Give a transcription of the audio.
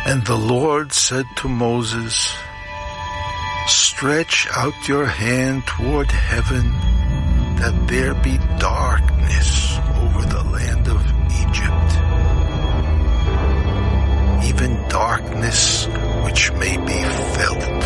And the Lord said to Moses, "Stretch out your hand toward heaven, that there be darkness over the land of Egypt, even darkness which may be felt."